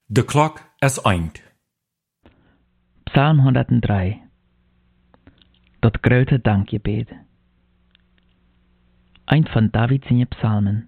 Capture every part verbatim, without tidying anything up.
De klok is eind. Psalm honderddrie. Dat grote dankgebed. Eind van David zijn psalmen.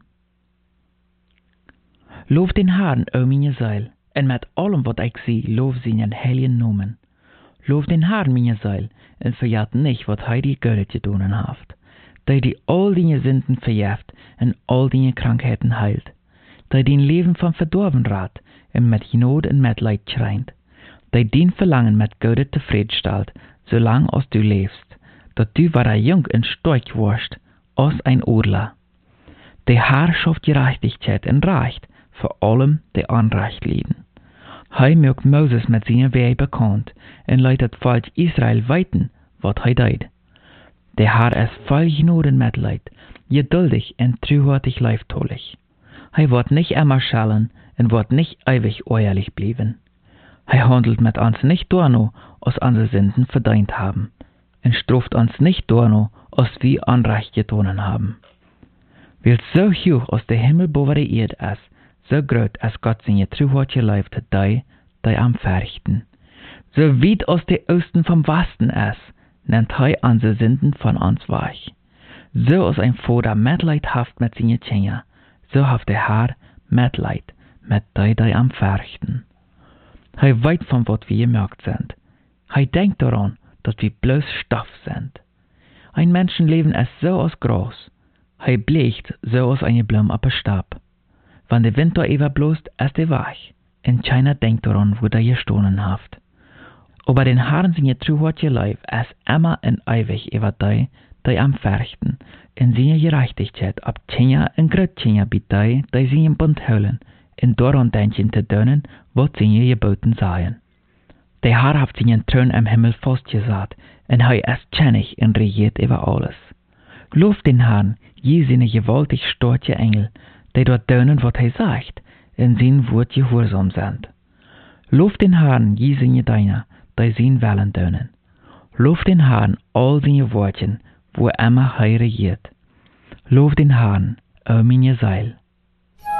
Loof den Herrn, o mijn ziel, en met allem wat ik zie, loof zijn heilige noemen. Loof den Herrn, mijn ziel, en verjaat niet wat hij die Gute gedaan heeft. Dat die al die Sünden verjeft en al die krankheden heilt. Dat die leven van verdorven raadt en met genade en medleid schrijnt. Dat dien verlangen met Gute tevreden stelt, zolang als du leefst, dat du waar jong en sterk warst, als ein Adler. Der Herr schafft Gerechtigkeit en Recht für allem, die Unrecht leiden. Hij maakt Moses met zijn Weg bekannt en leidt het volk Israël weten wat hij deed. Der Herr is vol genade en medleid, geduldig en truhartig lieftallig. Hij wordt nicht immer schallen en wordt nicht ewig ehrlich blijven. Hij handelt met ons nicht dorno, als onze Sünden verdient haben, en straft ons nicht dorno, als wir Unrecht getan haben. Weil so hoch als der Himmel boven de Erde is, so groot is Gott zijn truhartige liefde die, die am verrichten. So weit als der Osten vom Westen is, nennt hij onze Sünden von ons weg. So als ein Vater Mitleid haft mit seinen Kindern, so haft der Herr Mitleid mit die, die am verrichten. Hij weet van wat wir gemerkt sind. Hij denkt daran, dat wir bloß Stoff sind. Ein Menschenleben ist so als Gras. Hij bleicht so als eine Blume op een Stab. Wann der Winter überbläst, ist er weg. En keiner denkt daran, wo der gestohlen haft. Aber den Herrn seine truhartige Leib ist immer en ewig über die, die am verrichten, en seine Gerechtigkeit ab Kinder en Grootkinder bij die, die seinen Bund houden, en daran denken te doen, wat seine geboten seien. Der Herr hat seinen Thron im Himmel festgesetzt, en hij ist kennig en regiert über alles. Loof den Herrn, je seine gewaltig starke Engel, die dort doen wat hij sagt, en zijn woord gehoorzaam sind. Loof den Herrn, je seine Diener, die zijn willen doen. Loof den Herrn, all seine woorden, wo immer hij regiert. Loof den Herrn, o meine Seil.